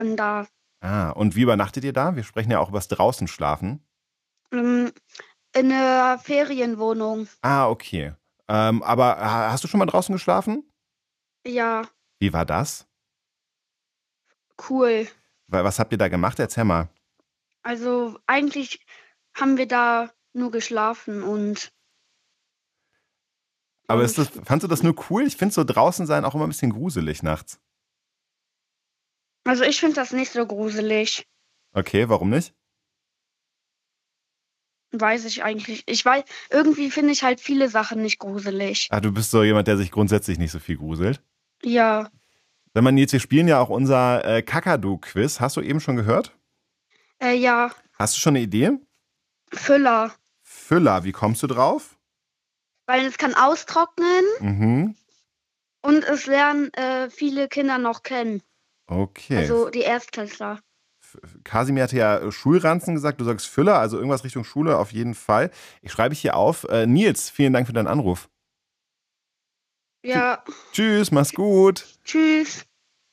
da. Ah, und wie übernachtet ihr da? Wir sprechen ja auch über das draußen schlafen. Ähm, in einer Ferienwohnung. Ah, okay. Aber hast du schon mal draußen geschlafen? Ja, Wie war das? cool. Was habt ihr da gemacht? Erzähl mal. Also eigentlich haben wir da nur geschlafen und Aber sonst. fandst du das nur cool? Ich finde so draußen sein auch immer ein bisschen gruselig nachts. Also ich finde das nicht so gruselig. Okay, warum nicht? Weiß ich eigentlich. Ich weiß, irgendwie finde ich halt viele Sachen nicht gruselig. Ah, du bist so jemand, der sich grundsätzlich nicht so viel gruselt. Ja, Wenn man jetzt, wir spielen ja auch unser Kakadu-Quiz. Hast du eben schon gehört? ja, Hast du schon eine Idee? Füller. Füller, wie kommst du drauf? Weil es kann austrocknen Mhm. und es lernen viele Kinder noch kennen. Okay. Also die Erstklässler. Kasimir hatte ja Schulranzen gesagt, du sagst Füller, also irgendwas Richtung Schule auf jeden Fall. Ich schreibe hier auf. Nils, vielen Dank für deinen Anruf. Ja, Tschüss, mach's gut. tschüss.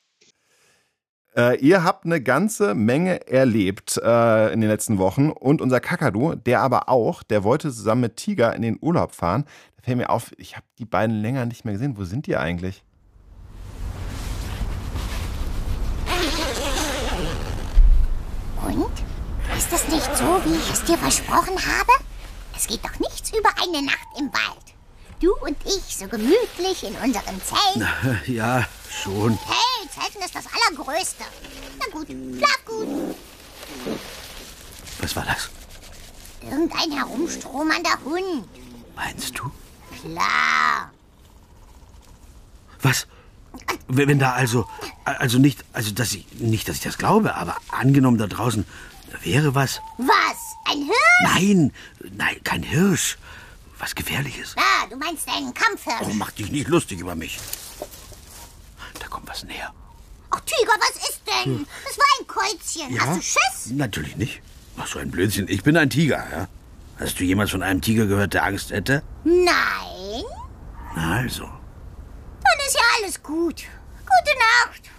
Ihr habt eine ganze Menge erlebt in den letzten Wochen und unser Kakadu, der aber auch, der wollte zusammen mit Tiger in den Urlaub fahren. Da fällt mir auf, ich habe die beiden länger nicht mehr gesehen. Wo sind die eigentlich? Und? Ist es nicht so, wie ich es dir versprochen habe? Es geht doch nichts über eine Nacht im Wald. Du und ich so gemütlich in unserem Zelt. Ja, schon. Hey, Zelten ist das Allergrößte. Na gut, schlaf gut. Was war das? Irgendein herumstromernder Hund. Meinst du? Klar. Was? Wenn da also nicht, dass ich das glaube, aber angenommen da draußen wäre was. Was? Ein Hirsch? Nein, kein Hirsch. Was Gefährliches. Ah, du meinst einen Kampfhirsch. Oh, mach dich nicht lustig über mich. Da kommt was näher. Ach, Tiger, was ist denn? Das war ein Käuzchen. Ja? Hast du Schiss? Natürlich nicht. Ach, so ein Blödsinn. Ich bin ein Tiger, ja? Hast du jemals von einem Tiger gehört, der Angst hätte? Nein. Na also. Dann ist ja alles gut. Gute Nacht.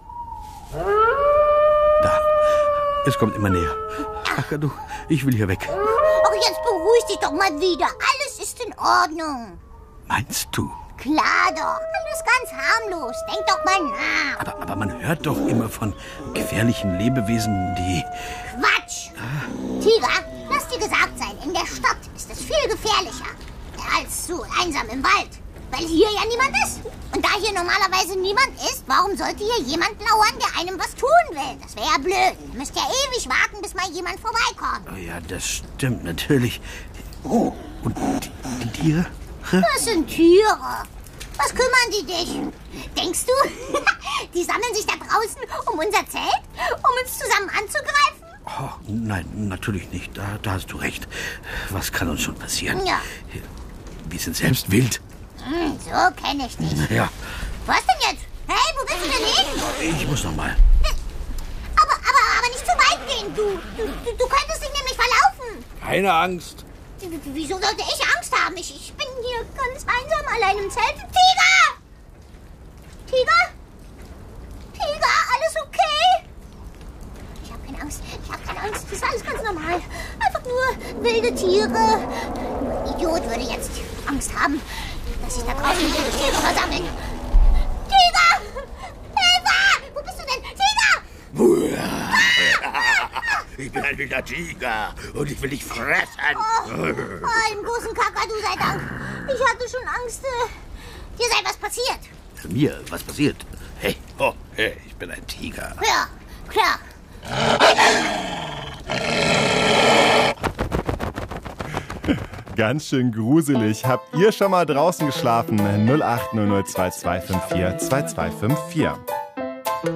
Da. Es kommt immer näher. Kakadu, ich will hier weg. Ach, jetzt beruhig dich doch mal wieder. Alles ist in Ordnung. Meinst du? Klar doch. Alles ganz harmlos. Denk doch mal nach. Aber man hört doch immer von gefährlichen Lebewesen, die... Quatsch. Tiger, lass dir gesagt sein, in der Stadt ist es viel gefährlicher als so einsam im Wald. Weil hier ja niemand ist. Und da hier normalerweise niemand ist, warum sollte hier jemand lauern, der einem was tun will? Das wäre ja blöd. Ihr müsst ja ewig warten, bis mal jemand vorbeikommt. Oh ja, das stimmt natürlich. Oh, und die Tiere? Das sind Tiere. Was kümmern die dich? Denkst du, die sammeln sich da draußen um unser Zelt, um uns zusammen anzugreifen? Oh, nein, natürlich nicht. Da hast du recht. Was kann uns schon passieren? Ja. Wir sind selbst wild. So kenne ich dich. Ja, Was denn jetzt? Hey, wo willst du denn hin? ich muss noch mal. Aber nicht zu weit gehen. Du könntest dich nämlich verlaufen. Keine Angst. Wieso sollte ich Angst haben? Ich bin hier ganz einsam allein im Zelt. Tiger! Tiger? Tiger, alles okay? Ich habe keine Angst. Das ist alles ganz normal. Einfach nur wilde Tiere. Ein Idiot würde jetzt Angst haben, dass sich da draußen wilde Tiere versammeln. Tiger! Hilfe! Wo bist du denn? Tiger! Ich bin ein wilder Tiger und ich will dich fressen. Einen großen Kakadu sei Dank. Ich hatte schon Angst. Dir sei was passiert. Mir? Was passiert? Hey, ich bin ein Tiger. Ja, klar. Ganz schön gruselig. Habt ihr schon mal draußen geschlafen? 0800 2254 2254.